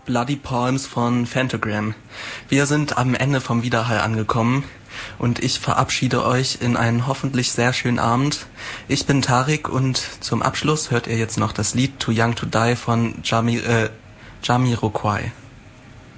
Bloody Palms von Phantogram. Wir sind am Ende vom Widerhall angekommen und ich verabschiede euch in einen hoffentlich sehr schönen Abend. Ich bin Tarik und zum Abschluss hört ihr jetzt noch das Lied Too Young to Die von Jamiroquai.